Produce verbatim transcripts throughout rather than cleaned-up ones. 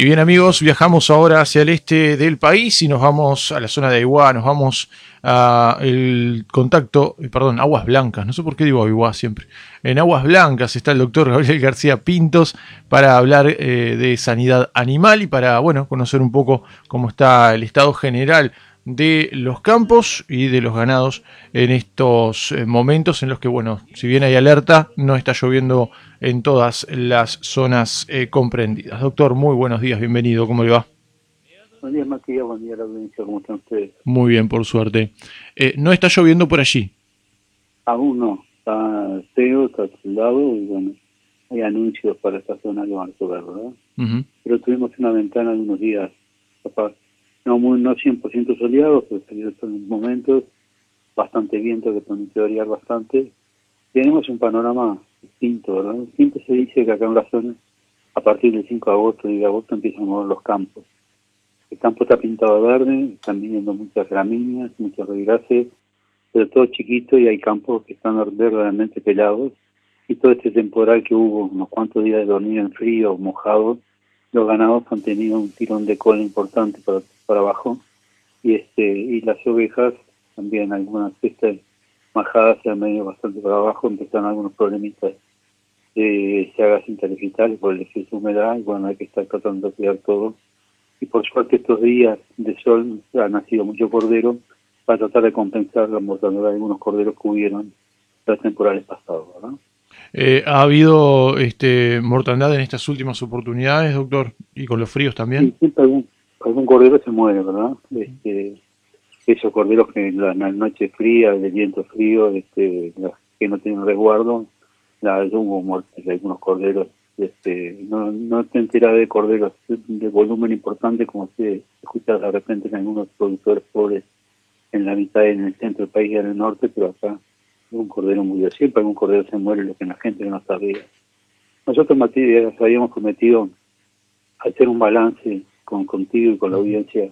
Y bien amigos, viajamos ahora hacia el este del país y nos vamos a la zona de Aiguá, nos vamos a el contacto, perdón, Aguas Blancas, no sé por qué digo Aiguá siempre. En Aguas Blancas está el doctor Gabriel García Pintos para hablar eh, de sanidad animal y para, bueno, conocer un poco cómo está el estado general de los campos y de los ganados en estos eh, momentos en los que, bueno, si bien hay alerta, no está lloviendo en todas las zonas eh, comprendidas. Doctor, muy buenos días, bienvenido, ¿cómo le va? Buen día, Matías, buen día a la audiencia, ¿cómo están ustedes? Muy bien, por suerte. Eh, no está lloviendo por allí. Aún no, está feo, está soldado y bueno, hay anuncios para esta zona que van a llover, ¿verdad? Uh-huh. Pero tuvimos una ventana de unos días, capaz, no muy, no cien por ciento soleados, pero salió en momentos, bastante viento que permite variar bastante. Tenemos un panorama distinto, ¿verdad? Siempre se dice que acá en la zona, a partir del cinco de agosto y de agosto empiezan a mover los campos. El campo está pintado de verde, están viniendo muchas gramíneas, muchos regrases, pero todo chiquito y hay campos que están verdaderamente pelados. Y todo este temporal que hubo, unos cuantos días de dormir en frío, mojados, los ganados han tenido un tirón de cola importante para, para abajo. Y este y las ovejas, también algunas estas majadas se han venido bastante para abajo, empezaron algunos problemitas de llagas interdigitales por el exceso de humedad, y bueno, hay que estar tratando de cuidar todo. Y por suerte estos días de sol ha nacido mucho cordero para tratar de compensar la mortalidad de algunos corderos que hubieron las temporales pasadas, ¿verdad? Eh, ¿Ha habido este, mortandad en estas últimas oportunidades, doctor? ¿Y con los fríos también? Sí, siempre algún, algún cordero se muere, ¿verdad? Este, esos corderos que en la, en la noche fría, de viento frío, este, las que no tienen resguardo, la, hubo muertes de algunos corderos. Este, no, no te enteras de corderos de volumen importante como se escucha de repente en algunos productores pobres en la mitad, en el centro del país y en el norte, pero acá un cordero murió. Siempre algún cordero se muere, lo que la gente no sabía. Nosotros, Matías, habíamos prometido hacer un balance con contigo y con la audiencia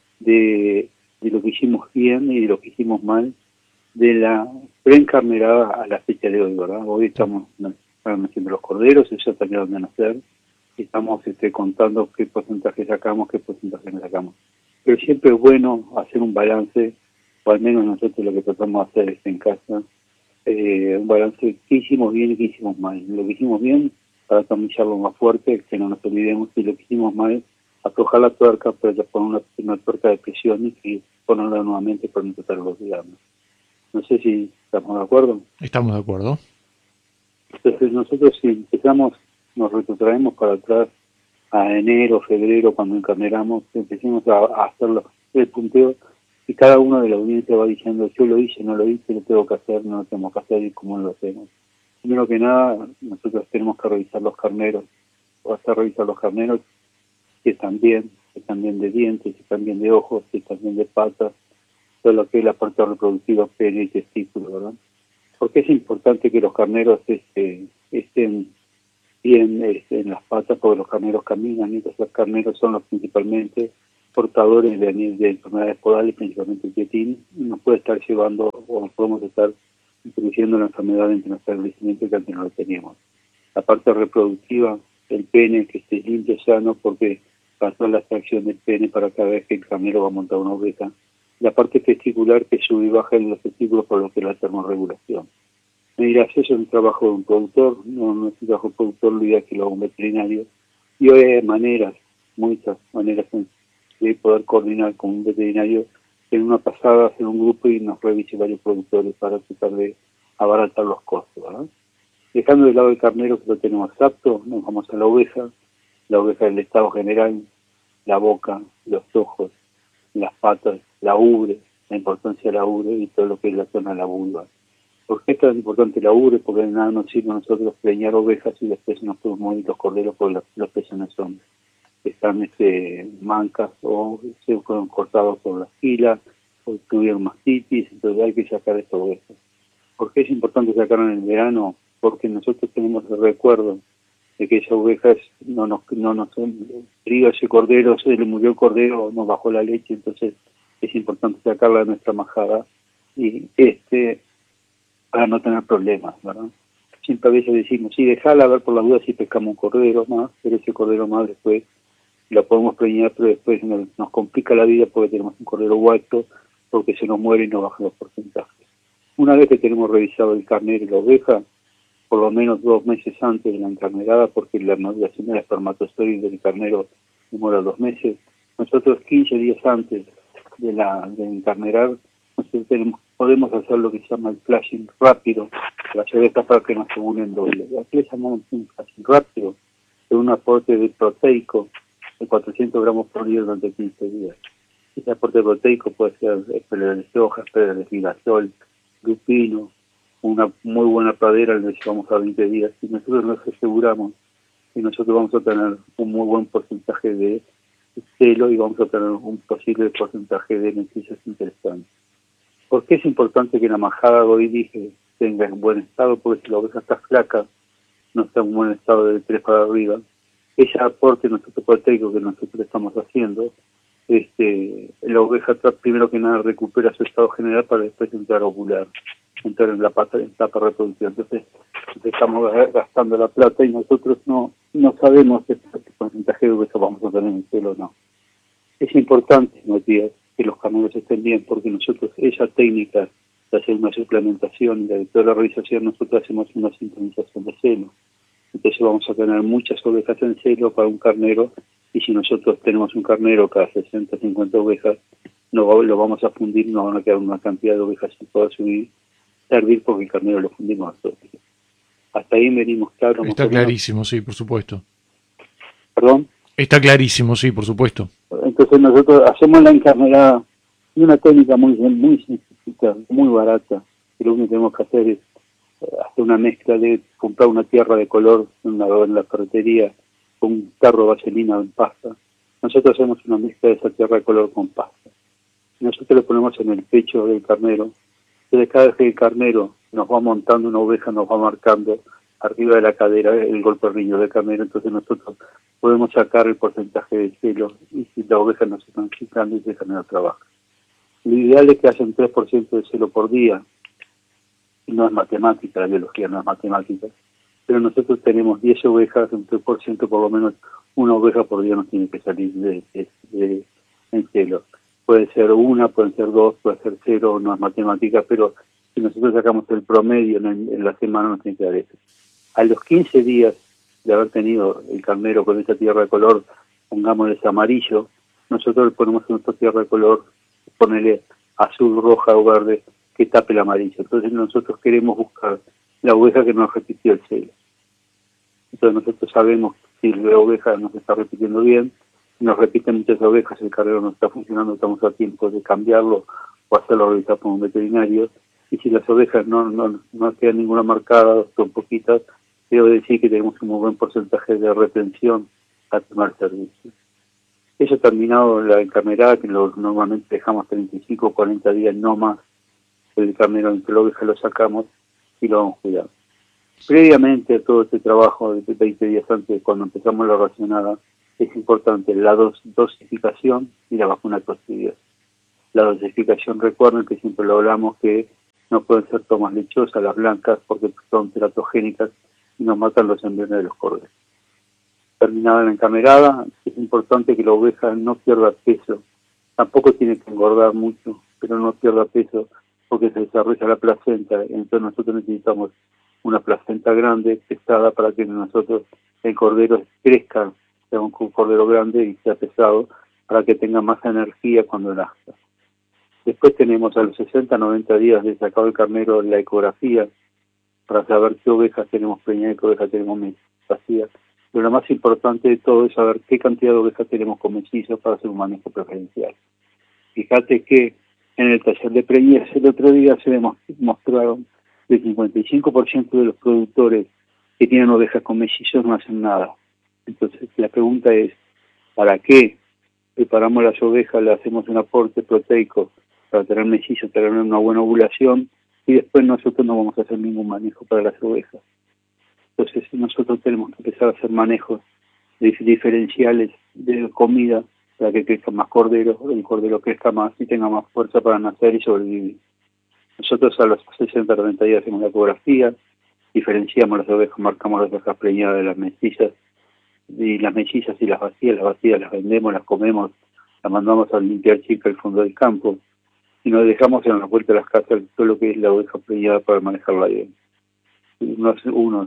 de, de lo que hicimos bien y de lo que hicimos mal de la preencarnerada a la fecha de hoy, ¿verdad? Hoy estamos haciendo los corderos, ellos terminaron de nacer, y estamos este, contando qué porcentaje sacamos, qué porcentaje no sacamos. Pero siempre es bueno hacer un balance, o al menos nosotros lo que tratamos de hacer es en casa, eh, un balance de qué hicimos bien y qué hicimos mal. Lo que hicimos bien, para atomizarlo más fuerte, que no nos olvidemos, y lo que hicimos mal, aflojar la tuerca, pero ya poner una, una tuerca de presión y ponerla nuevamente para no tratar de olvidarnos. No sé si estamos de acuerdo. Estamos de acuerdo. Entonces nosotros si empezamos, nos retrotraemos para atrás a enero, febrero, cuando encarneramos, empecemos a, a hacer los, el punteo y cada uno de la audiencia va diciendo yo lo hice, no lo hice, lo tengo que hacer, no lo tengo que hacer y cómo lo hacemos. Primero que nada, nosotros tenemos que revisar los carneros, o hacer revisar los carneros que están bien, que están bien de dientes, que están bien de ojos, que están bien de patas, todo lo que es la parte reproductiva, pene y testículo, ¿verdad? Porque es importante que los carneros este, estén bien este, en las patas, porque los carneros caminan, y entonces los carneros son los principalmente portadores de, de enfermedades podales, principalmente el pietín, y nos puede estar llevando, o podemos estar introduciendo la enfermedad entre nuestro establecimiento que antes no lo teníamos. La parte reproductiva, el pene, que esté limpio, sano, porque pasó la extracción del pene para cada vez que el carnero va a montar una oveja. La parte testicular, que sube y baja en los testículos por lo que es la termorregulación. Me dirás, eso es un trabajo de un productor, no, no es un trabajo de un productor, lo ideal que lo haga un veterinario. Y hoy hay maneras, muchas maneras de poder coordinar con un veterinario, en una pasada hacer un grupo y nos revise varios productores para tratar de abaratar los costos, ¿verdad? Dejando de lado el carnero, que lo tenemos apto, nos vamos a la oveja, la oveja del estado general, la boca, los ojos, las patas, la ubre, la importancia de la ubre y todo lo que es la zona de la vulva. ¿Por qué es tan importante la ubre? Porque de nada nos sirve a nosotros preñar ovejas y después nos podemos morir los corderos porque los, los pezones son, están este, mancas o se fueron cortados por las filas o tuvieron mastitis, entonces hay que sacar estas ovejas. ¿Por qué es importante sacarla en el verano? Porque nosotros tenemos el recuerdo de que esas ovejas no nos no nos frío ese cordero, se le murió el cordero, nos bajó la leche, entonces es importante sacarla de nuestra majada y este para no tener problemas, ¿verdad? Siempre a veces decimos, sí, dejala a ver por las dudas si pescamos un cordero más, pero ese cordero más después la podemos preñar, pero después nos, nos complica la vida porque tenemos un cordero huerto, porque se nos muere y nos bajan los porcentajes. Una vez que tenemos revisado el carnero y la oveja, por lo menos dos meses antes de la encarnerada, porque la maduración del espermatozoide del carnero demora dos meses, nosotros quince días antes de la de encarnerar, nosotros tenemos, podemos hacer lo que se llama el flashing rápido, las ovejas para que no se unen doble. Aquí le llamamos un flashing rápido, de un aporte de proteico de cuatrocientos gramos por día durante quince días. Ese aporte proteico puede ser espelero de soja, espelero de girasol, lupino, una muy buena pradera, le llevamos a veinte días, y nosotros nos aseguramos que nosotros vamos a tener un muy buen porcentaje de celo y vamos a tener un posible porcentaje de noticias interesantes. ¿Por qué es importante que la majada de hoy dije tenga en buen estado? Porque si la oveja está flaca, no está en buen estado de tres para arriba, ese aporte nosotros proteico que nosotros estamos haciendo, este, la oveja primero que nada recupera su estado general para después entrar a ovular, entrar en la etapa, en etapa reproductiva. Entonces, estamos gastando la plata y nosotros no no sabemos qué porcentaje de oveja vamos a tener en el cielo o no. Es importante, Matías, que los camellos estén bien, porque nosotros, esa técnica de hacer una suplementación y de toda la realización, nosotros hacemos una sintonización de celo. Entonces vamos a tener muchas ovejas en celo para un carnero, y si nosotros tenemos un carnero cada sesenta, cincuenta ovejas, no lo vamos a fundir, no van a quedar una cantidad de ovejas sin poder subir, servir porque el carnero lo fundimos a todos. Hasta ahí venimos claro. Está clarísimo, sí, por supuesto. ¿Perdón? Está clarísimo, sí, por supuesto. Entonces nosotros hacemos la encarnerada y una técnica muy muy sencilla, muy barata, que lo único que tenemos que hacer es hacer una mezcla de comprar una tierra de color en la, en la ferretería con un tarro de vaselina en pasta. Nosotros hacemos una mezcla de esa tierra de color con pasta. Nosotros lo ponemos en el pecho del carnero. Entonces cada vez que el carnero nos va montando una oveja, nos va marcando arriba de la cadera el golpe riño del carnero, entonces nosotros podemos sacar el porcentaje de celo y si la oveja no se está chicando y el carnero trabaja. Lo ideal es que haya un tres por ciento de celo por día. No es matemática, la biología no es matemática, pero nosotros tenemos diez ovejas, un tres por ciento por lo menos, una oveja por día nos tiene que salir de, de, de, en celo. Puede ser una, pueden ser dos, puede ser cero, no es matemática, pero si nosotros sacamos el promedio en, el, en la semana nos tiene que dar eso. A los quince días de haber tenido el carnero con esta tierra de color, pongámosles amarillo, nosotros le ponemos en nuestra tierra de color, ponerle azul, roja o verde, que tape el amarillo. Entonces nosotros queremos buscar la oveja que nos repitió el celo. Entonces nosotros sabemos si la oveja nos está repitiendo bien, si nos repiten muchas ovejas, el carnero no está funcionando, estamos a tiempo de cambiarlo o hacerlo revisar por un veterinario. Y si las ovejas no no no quedan ninguna marcada, son poquitas, quiero decir que tenemos un muy buen porcentaje de retención a tomar servicio. Eso terminado la encarnerada, que lo, normalmente dejamos treinta y cinco o cuarenta días, no más, el carnero en que la oveja lo sacamos y lo vamos cuidando. Previamente a todo este trabajo de veinte días antes, cuando empezamos la racionada, es importante la dos, dosificación y la vacuna coccidiosa. La dosificación, recuerden que siempre lo hablamos, que no pueden ser tomas lechosas, las blancas, porque son teratogénicas y nos matan los embriones de los corderos. Terminada la encarnerada, es importante que la oveja no pierda peso. Tampoco tiene que engordar mucho, pero no pierda peso porque se desarrolla la placenta. Entonces nosotros necesitamos una placenta grande, pesada, para que nosotros, el cordero crezca, sea un cordero grande y sea pesado, para que tenga más energía cuando nazca. Después tenemos a los sesenta a noventa días de sacado el carnero la ecografía, para saber qué ovejas tenemos preñadas y qué ovejas tenemos vacías. Pero lo más importante de todo es saber qué cantidad de ovejas tenemos con mellizos para hacer un manejo preferencial. Fíjate que en el taller de preñez el otro día se demostraron que el cincuenta y cinco por ciento de los productores que tienen ovejas con mellizos no hacen nada. Entonces la pregunta es, ¿para qué preparamos las ovejas, le hacemos un aporte proteico para tener mellizos, tener una buena ovulación, y después nosotros no vamos a hacer ningún manejo para las ovejas? Entonces nosotros tenemos que empezar a hacer manejos diferenciales de comida para que crezca más cordero, el cordero crezca más y tenga más fuerza para nacer y sobrevivir. Nosotros a los sesenta a noventa días hacemos la ecografía, diferenciamos las ovejas, marcamos las ovejas preñadas de las mestizas, y las mellizas y las vacías, las vacías las vendemos, las comemos, las mandamos a limpiar chica al fondo del campo y nos dejamos en la vuelta de las casas todo lo que es la oveja preñada para manejarla bien. Unos, unos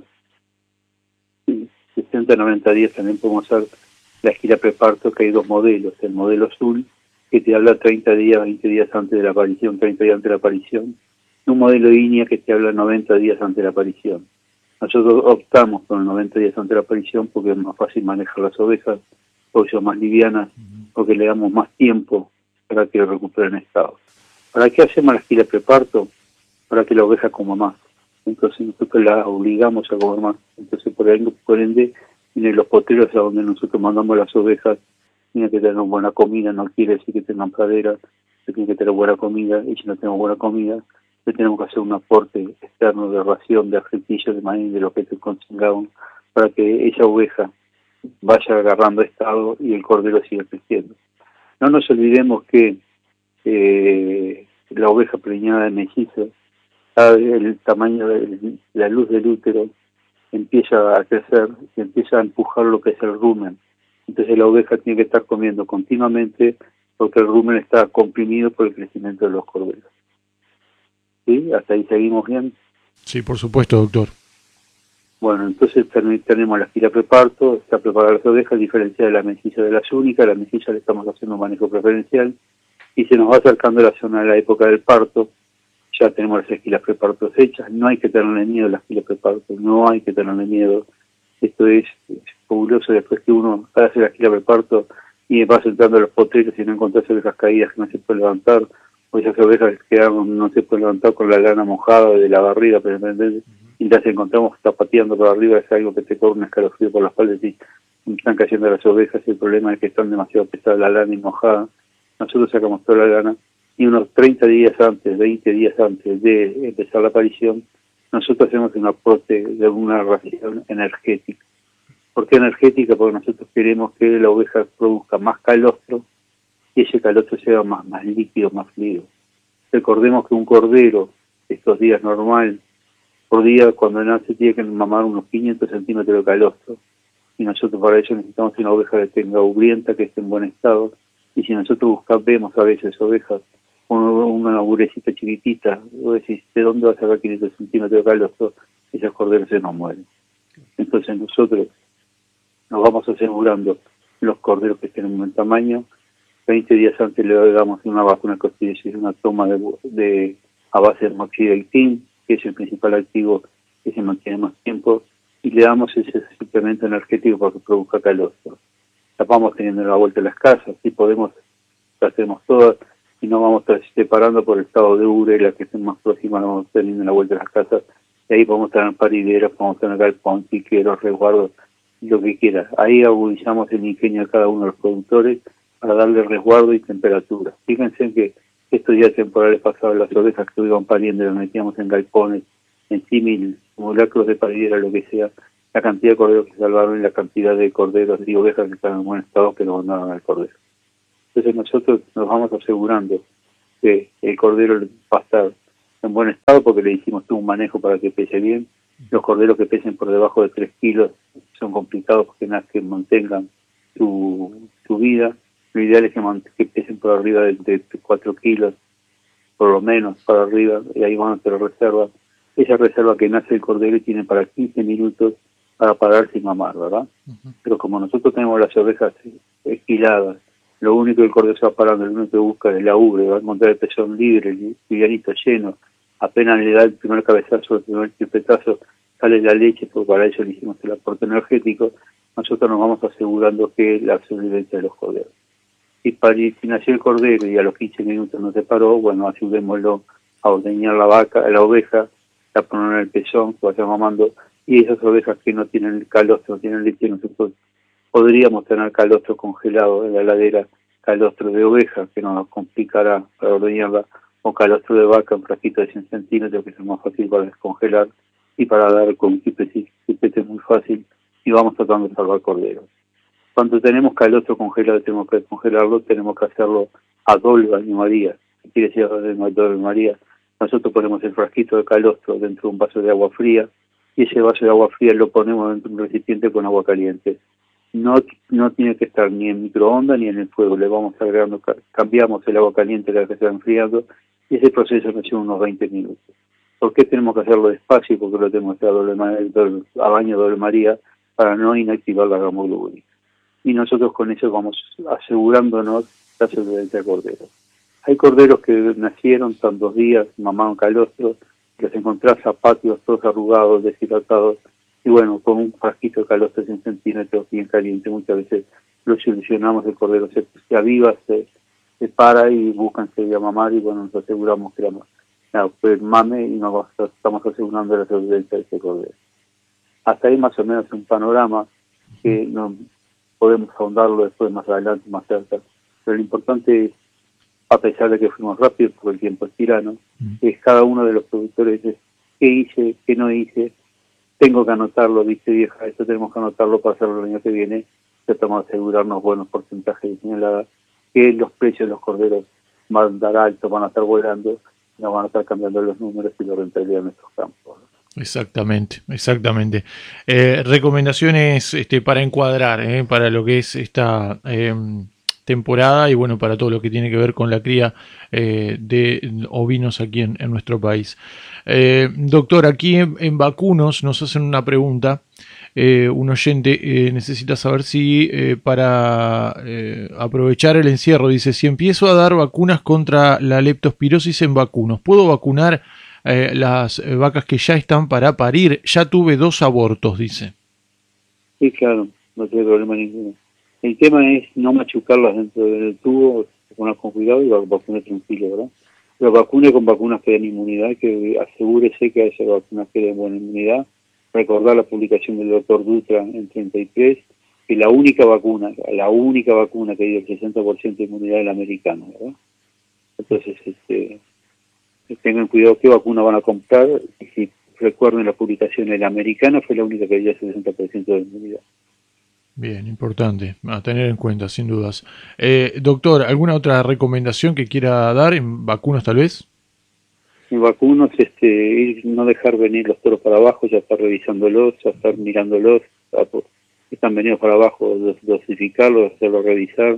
sesenta a noventa días también podemos hacer la esquila preparto, que hay dos modelos, el modelo azul, que te habla treinta días, veinte días antes de la aparición, treinta días antes de la aparición, y un modelo línea que te habla noventa días antes de la aparición. Nosotros optamos por los noventa días antes de la aparición porque es más fácil manejar las ovejas, porque son más livianas, porque le damos más tiempo para que recuperen estado. ¿Para qué hacemos la esquila preparto? Para que la oveja coma más. Entonces nosotros la obligamos a comer más. Entonces por, ahí, por ende, en los potreros a donde nosotros mandamos las ovejas, tienen que tener buena comida, no quiere decir que tengan pradera, tienen que tener buena comida, y si no tenemos buena comida, le tenemos que hacer un aporte externo de ración, de argentillo, de maíz, de lo que te consigamos, para que esa oveja vaya agarrando estado y el cordero siga creciendo. No nos olvidemos que eh, la oveja preñada de mellizos, el tamaño de la luz del útero empieza a crecer, empieza a empujar lo que es el rumen. Entonces la oveja tiene que estar comiendo continuamente porque el rumen está comprimido por el crecimiento de los corderos. ¿Sí? ¿Hasta ahí seguimos bien? Sí, por supuesto, doctor. Bueno, entonces tenemos la esquila preparto, está preparada las ovejas, a diferencia de la melliza de las únicas, la melliza le estamos haciendo un manejo preferencial y se nos va acercando la zona de la época del parto. Ya tenemos las esquilas prepartos hechas, no hay que tenerle miedo a las esquilas preparto, no hay que tenerle miedo. Esto es, es fabuloso después que uno hace la esquila preparto y va sentando los potreros y no encontrás ovejas caídas que no se pueden levantar, o esas ovejas que quedaron, no se pueden levantar con la lana mojada de la barriga, pero ¿entendés? Y las encontramos zapateando por arriba, es algo que te corre un escalofrío por la espalda y están cayendo las ovejas. El problema es que están demasiado pesadas la lana y mojada. Nosotros sacamos toda la lana y unos treinta días antes, veinte días antes de empezar la aparición, nosotros hacemos un aporte de una ración energética. ¿Por qué energética? Porque nosotros queremos que la oveja produzca más calostro y ese calostro sea más, más líquido, más fluido. Recordemos que un cordero, estos días normal, por día cuando nace tiene que mamar unos quinientos centímetros de calostro. Y nosotros para ello necesitamos una oveja que tenga ubrienta, que esté en buen estado. Y si nosotros buscamos, vemos a veces ovejas con una urecita chiquitita, vos decís, ¿de dónde va a sacar quinientos centímetros de calostro? Esos corderos se nos mueren. Entonces nosotros nos vamos asegurando los corderos que estén en buen tamaño. veinte días antes le damos una vacuna costilla, es una toma de, de a base de moxidectin, que es el principal activo que se mantiene más tiempo, y le damos ese suplemento energético para que produzca calostro. La vamos teniendo en la vuelta de las casas, si podemos, la hacemos todas, y no vamos a estar separando por el estado de ubre, la que esté más próxima la vamos teniendo en la vuelta de las casas, y ahí podemos tener parideros, podemos tener galpón, piqueros, resguardos, lo que quiera. Ahí agudizamos el ingenio de cada uno de los productores para darle resguardo y temperatura. Fíjense en que estos días temporales pasados las ovejas que iban pariendo las metíamos en galpones, en símil, simulacros de paridera, lo que sea, la cantidad de corderos que salvaron y la cantidad de corderos y ovejas que estaban en buen estado que no mandaron al cordero. Entonces nosotros nos vamos asegurando que el cordero va a estar en buen estado porque le hicimos todo un manejo para que pese bien. Los corderos que pesen por debajo de tres kilos son complicados porque nada que mantengan su, su vida. Lo ideal es que, que pesen por arriba de, de cuatro kilos, por lo menos para arriba, y ahí van a tener reserva. Esa reserva que nace el cordero y tiene para quince minutos para pararse y mamar, ¿verdad? Uh-huh. Pero como nosotros tenemos las ovejas esquiladas, lo único que el cordero se va parando, lo único que busca es la ubre, va a encontrar el pezón libre, el livianito lleno, apenas le da el primer cabezazo, el primer chupetazo, sale la leche, porque para eso le hicimos el aporte energético. Nosotros nos vamos asegurando que la sobrevivencia de los corderos. Si, para, si nació el cordero y a los quince minutos no se paró, bueno, ayudémoslo a ordeñar la vaca, la oveja, la poner en el pezón, que vaya mamando, y esas ovejas que no tienen el calostro, no tienen leche, nosotros podríamos tener calostro congelado en la heladera, calostro de oveja, que no nos complicará para ordeñarla, o calostro de vaca, un frasquito de cien centímetros, que es más fácil para descongelar, y para dar con un chipete muy fácil, y vamos tratando de salvar corderos. Cuando tenemos calostro congelado, tenemos que descongelarlo, tenemos que hacerlo a doble baño María. ¿Qué quiere decir a doble baño María? Nosotros ponemos el frasquito de calostro dentro de un vaso de agua fría, y ese vaso de agua fría lo ponemos dentro de un recipiente con agua caliente. no no tiene que estar ni en microondas ni en el fuego, le vamos agregando, cambiamos el agua caliente a la que está enfriando, y ese proceso nos lleva unos veinte minutos. ¿Por qué tenemos que hacerlo despacio? Porque lo tenemos que hacer a, doble, a baño doble María para no inactivar la gamoglobina. Y nosotros con eso vamos asegurándonos la supervivencia de corderos. Hay corderos que nacieron, están dos días, mamaron calostros, los encontrás a patios todos arrugados, deshidratados, y bueno, con un frasquito de calostros en centímetros bien caliente, muchas veces lo solucionamos, el cordero se, se aviva, se, se para y buscan seguir a mamar, y bueno, nos aseguramos que la, la, el mame, y nos estamos asegurando la supervivencia de ese cordero. Hasta ahí más o menos un panorama que no podemos ahondarlo después más adelante, más cerca, pero lo importante es, a pesar de que fuimos rápidos porque el tiempo es tirano, mm. es cada uno de los productores es qué hice, qué no hice, tengo que anotarlo, dice vieja, esto tenemos que anotarlo para hacerlo el año que viene, tratamos de asegurarnos buenos porcentajes de señalada, que los precios de los corderos van a andar altos, van a estar volando, no van a estar cambiando los números y la rentabilidad de nuestros campos. Exactamente, exactamente. Eh, recomendaciones este, para encuadrar, eh, para lo que es esta eh, temporada y bueno, para todo lo que tiene que ver con la cría eh, de ovinos aquí en, en nuestro país. Eh, doctor, aquí en, en Vacunos nos hacen una pregunta. Eh, un oyente eh, necesita saber si eh, para eh, aprovechar el encierro, dice, si empiezo a dar vacunas contra la leptospirosis en vacunos, ¿puedo vacunar eh, las eh, vacas que ya están para parir? Ya tuve dos abortos, dice. Sí, claro, no tiene problema ninguno. El tema es no machucarlas dentro del tubo, vacunar con cuidado y vacunar tranquilo, ¿verdad? Pero vacune con vacunas que den inmunidad, que asegúrese que haya vacunas que den buena inmunidad. Recordar la publicación del doctor Dutra en treinta y tres, que la única vacuna, la única vacuna que dio el sesenta por ciento de inmunidad es la americana, ¿verdad? Entonces, este, tengan cuidado qué vacuna van a comprar, y si recuerden la publicación, la americana fue la única que dio el sesenta por ciento de inmunidad. Bien, importante, a tener en cuenta, sin dudas. Eh, doctor, ¿alguna otra recomendación que quiera dar en vacunas tal vez? En vacunos, este, ir, no dejar venir los toros para abajo, ya estar revisándolos, ya estar mirándolos, están venidos para abajo, dosificarlos, hacerlos revisar,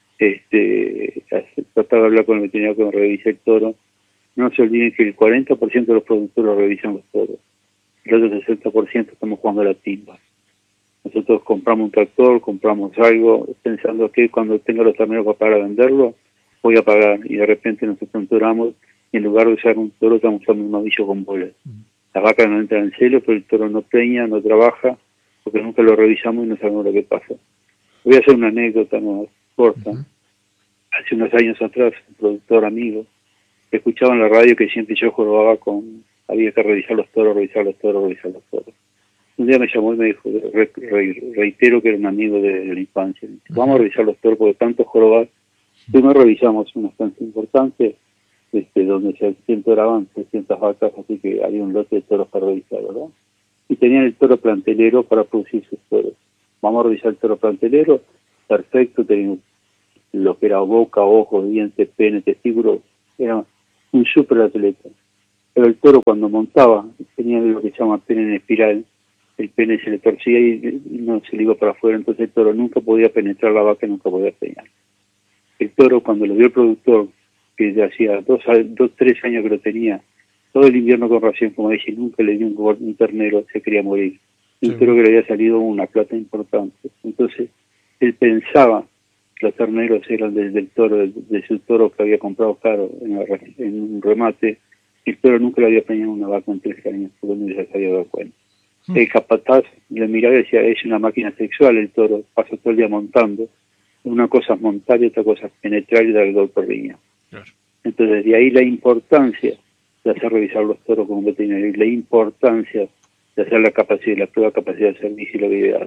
este, tratar de hablar con el veterinario que me revise el toro. No se olviden que el cuarenta por ciento de los productores revisan los toros, el otro sesenta por ciento estamos jugando a la timba. Nosotros compramos un tractor, compramos algo, pensando que cuando tenga los terneros para pagar a venderlo, voy a pagar, y de repente nos encontramos y en lugar de usar un toro estamos usando un novillo con bolas. Las vacas no entran en celo, pero el toro no preña, no trabaja, porque nunca lo revisamos y no sabemos lo que pasa. Voy a hacer una anécdota más corta. Uh-huh. Hace unos años atrás, un productor amigo, escuchaba en la radio que siempre yo jorobaba con, había que revisar los toros, revisar los toros, revisar los toros. Un día me llamó y me dijo, re, re, reitero que era un amigo de, de la infancia, me dijo, vamos a revisar los toros porque tanto jorobar. Primero revisamos una estancia importante, este, donde se graban trescientas vacas, así que había un lote de toros para revisar, ¿verdad? Y tenían el toro plantelero para producir sus toros. Vamos a revisar el toro plantelero, perfecto, teníamos lo que era boca, ojos, dientes, pene, testículos, era un súper atleta. Pero el toro cuando montaba, tenía lo que se llama pene en espiral, el pene se le torcía y, y no se le iba para afuera, entonces el toro nunca podía penetrar la vaca, nunca podía peñar. El toro, cuando lo vio el productor, que ya hacía dos, dos, tres años que lo tenía, todo el invierno con ración, como dice, nunca le dio un, un ternero, se quería morir. Un sí. toro que le había salido una plata importante. Entonces, él pensaba que los terneros eran del, del toro, de, de su toro que había comprado caro en, la, en un remate. El toro nunca le había peñado una vaca en tres años, porque no se había dado cuenta. Mm. El capataz le miraba y decía, es una máquina sexual el toro, pasa todo el día montando. Una cosa es montar y otra cosa es penetrar y dar el golpe riña. Claro. Entonces, de ahí la importancia de hacer revisar los toros con un veterinario y la importancia de hacer la capacidad, la prueba de capacidad de servicio y la vida.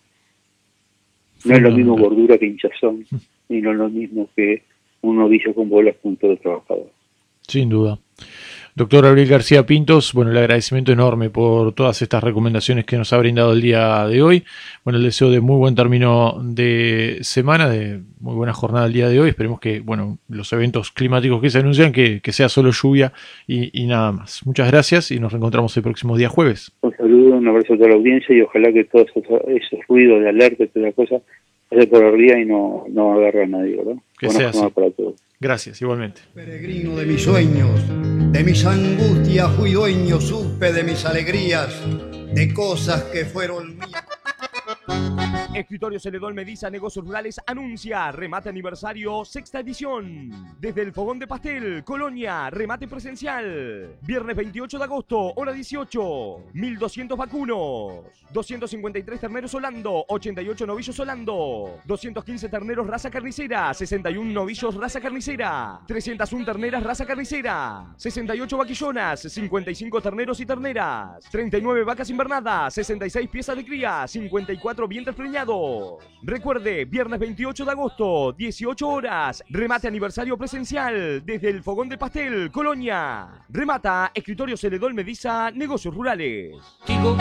No es lo mismo gordura que hinchazón, y no es lo mismo que un novillo con bolas con todo trabajador. Sin duda. Doctor Gabriel García Pintos, bueno, el agradecimiento enorme por todas estas recomendaciones que nos ha brindado el día de hoy. Bueno, el deseo de muy buen término de semana, de muy buena jornada el día de hoy. Esperemos que, bueno, los eventos climáticos que se anuncian, que, que sea solo lluvia y, y nada más. Muchas gracias y nos reencontramos el próximo día jueves. Un saludo, un abrazo a toda la audiencia y ojalá que todos esos, esos ruidos de alerta y toda la cosa vaya por arriba y no, no agarre a nadie, ¿verdad? Que Buena sea así. para todos. Gracias, igualmente. Peregrino de mis sueños, de mis angustias fui dueño, supe de mis alegrías, de cosas que fueron mías. Escritorio Celedón Mediza Negocios Rurales anuncia remate aniversario sexta edición. Desde el Fogón de Pastel, Colonia, remate presencial. Viernes veintiocho de agosto, hora dieciocho. mil doscientos vacunos. doscientos cincuenta y tres terneros Holando, ochenta y ocho novillos Holando. doscientos quince terneros raza carnicera, sesenta y uno novillos raza carnicera. trescientas una terneras raza carnicera. sesenta y ocho vaquillonas, cincuenta y cinco terneros y terneras. treinta y nueve vacas invernadas, sesenta y seis piezas de cría, cincuenta y cuatro vientres preñados. Recuerde, viernes veintiocho de agosto, dieciocho horas, remate aniversario presencial desde el Fogón de Pastel, Colonia. Remata Escritorio Celedón Mediza Negocios Rurales. Digo